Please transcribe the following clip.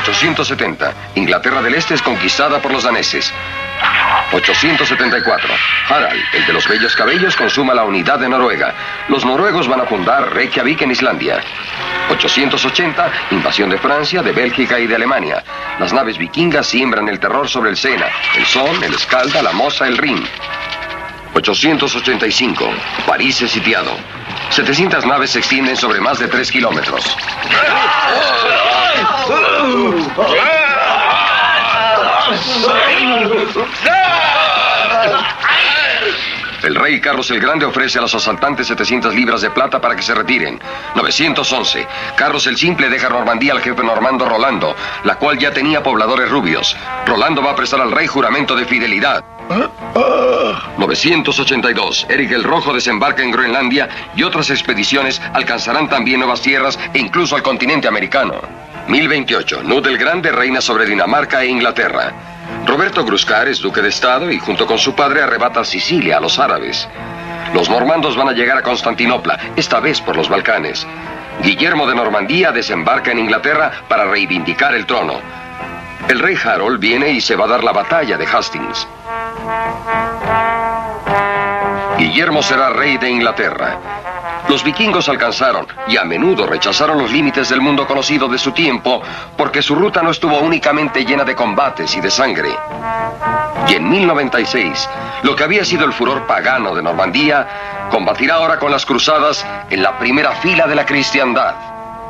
870. Inglaterra del Este es conquistada por los daneses. 874. Harald, el de los bellos cabellos, consuma la unidad de Noruega. Los noruegos van a fundar Reykjavik en Islandia. 880. Invasión de Francia, de Bélgica y de Alemania. Las naves vikingas siembran el terror sobre el Sena, el Son, el Escalda, la Mosa, el Rin. 885. París es sitiado. 700 naves se extienden sobre más de 3 kilómetros. El rey Carlos el Grande ofrece a los asaltantes 700 libras de plata para que se retiren. 911. Carlos el Simple deja Normandía al jefe normando Rolando, la cual ya tenía pobladores rubios. Rolando va a prestar al rey juramento de fidelidad. 982. Eric el Rojo desembarca en Groenlandia y otras expediciones alcanzarán también nuevas tierras e incluso al continente americano. 1028. Nud el Grande reina sobre Dinamarca e Inglaterra. Roberto Gruscar es duque de Estado y junto con su padre arrebata Sicilia a los árabes. Los normandos van a llegar a Constantinopla, esta vez por los Balcanes. Guillermo de Normandía desembarca en Inglaterra para reivindicar el trono. El rey Harold viene y se va a dar la batalla de Hastings. Guillermo será rey de Inglaterra. Los vikingos alcanzaron y a menudo rechazaron los límites del mundo conocido de su tiempo porque su ruta no estuvo únicamente llena de combates y de sangre. Y en 1096, lo que había sido el furor pagano de Normandía combatirá ahora con las cruzadas en la primera fila de la cristiandad.